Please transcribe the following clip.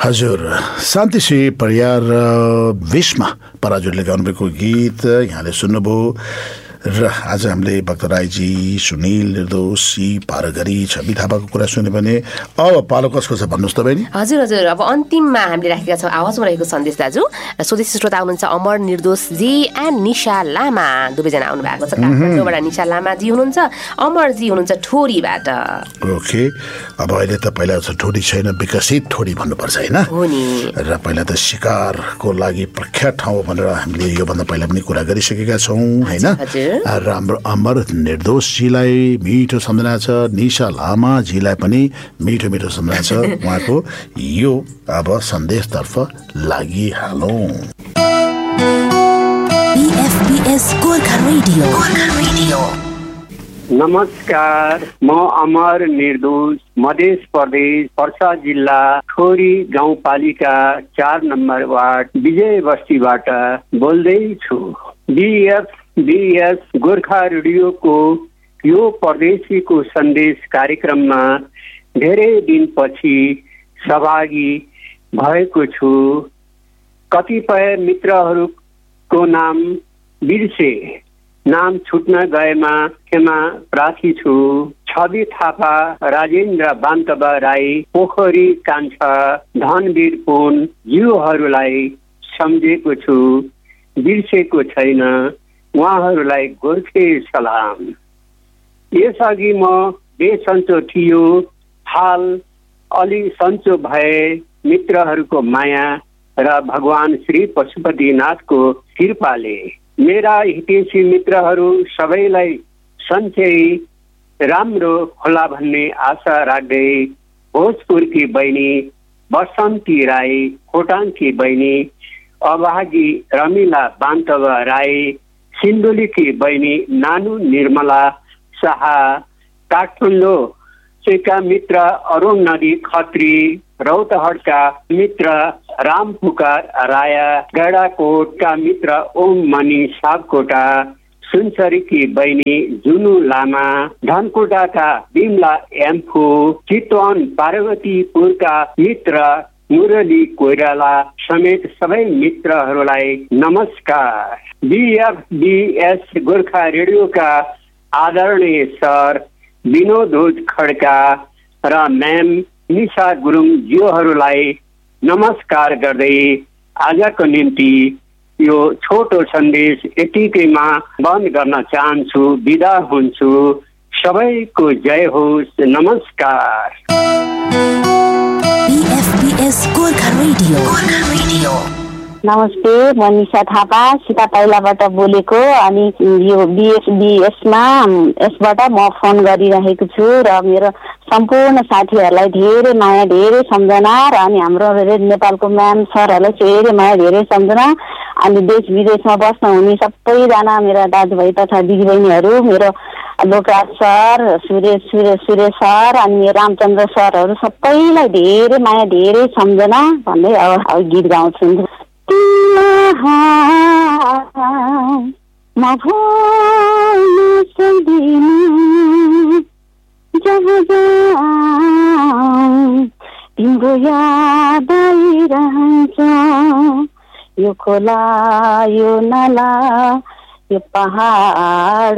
हजुर शान्तिश्री परियार विश्मा पराजुले गाउनुभएको गीत यहाँले सुन्नुभयो र आज हामीले भक्त राईजी, सुनिल, निर्दोषी, पारगरी, छवि थापाको कुरा सुन्यो भने अब पालो कसको छ भन्नुहोस् त बहिनी। हजुर हजुर अब अन्तिममा हामीले राखेका छौँ आवाजमा रहेको सन्देश दाजु। स्वदेशी श्रोता हुनुहुन्छ अमर, निर्दोषजी एन्ड निशा लामा, दुवैजना आउनु भएको छ काठमाडौँबाट। निशा लामाजी हुनुहुन्छ, अमरजी हुनुहुन्छ ठोरीबाट। ओके, अब अहिले त पहिला ठोडी छैन, विकसित ठोडी भन्नुपर्छ होइन। हो नि, र पहिला त शिकारको लागि प्रख्यात ठाउँ भनेर हामीले योभन्दा पहिला पनि कुरा गरिसकेका छौँ होइन। र हाम्रो अमर निर्दोषजीलाई मिठो सम्झना छ, निशा लामाजीलाई पनि मिठो मिठो सम्झना छ। उहाँको यो अब सन्देशतर्फ लागिहालौँ। नमस्कार, म अमर निर्दोष मध्य प्रदेश पर्सा जिल्ला ठोरी गाउँपालिका 4 नम्बर वार्ड विजय बस्तीबाट बोल्दैछु। बीएस गोर्खा रेडियोको यो परदेशीको सन्देश कार्यक्रममा धेरै दिनपछि सहभागी भएको छु। कतिपय मित्रहरूको नाम बिर्से, नाम छुट्न गएमा क्षमा प्रार्थी छु। छवि थापा, राजेन्द्र बान्तवा राई, पोखरी कान्छा, धनवीर पुन जीवहरूलाई सम्झेको छु, बिर्सेको छैन। उहाँहरूलाई गोर्खे सलाम। यसअघि म बेसन्चो थियो, हाल अलि सन्चो भए। मित्रहरूको माया र भगवान श्री पशुपतिनाथको कृपाले मेरा हितैषी मित्रहरू सबैलाई सन्चै राम्रो होला भन्ने आशा राख्दै भोजपुरकी बहिनी बसन्ती राई, खोटाङकी बहिनी अभागी रमिला बान्तवा राई, सिन्धुलीकी बहिनी नानु निर्मला शाह, काठमाडौँ का मित्र अरुण नदी खत्री, रौतहटका मित्र राम पुकार राया, गैडाकोटका मित्र ओम मणि सापकोटा, सुनसरीकी बहिनी जुनु लामा, धनकुटाका बिमला एम्फू, चितवन पार्वतीपुरका मित्र मुरली कोइराला समेत सबै मित्रहरूलाई नमस्कार। बीएस गोर्खा रेडियोका आदरणीय सर विनोद खड्का र म्याम निशा गुरुङ ज्यूहरूलाई नमस्कार गर्दै आजको निम्ति यो छोटो सन्देश यतिकैमा बन्द गर्न चाहन्छु। बिदा हुन्छु। सबैको जय होस्। नमस्कार। नमस्ते, म निशा थापा सीता पाइलाबाट बोलेको। अनि यो बीएसमा यसबाट म फोन गरिरहेको छु र मेरो सम्पूर्ण साथीहरूलाई धेरै माया, धेरै सम्झना र अनि हाम्रो नेपालको म्याम सरहरूलाई धेरै माया, धेरै सम्झना। अनि देश विदेशमा बस्न हुने सबैजना मेरा दाजुभाइ तथा दिदीबहिनीहरू, मेरो लोकराज सर, सुरेश सर अनि रामचन्द्र सरहरू सबैलाई धेरै माया, धेरै सम्झना भन्दै अब गीत गाउँछु। म भुल्न सक्दिनँ जहाँ जाऊँ तिम्रो याद आइरहन्छ। यो खोला, यो नाला, यो पहाड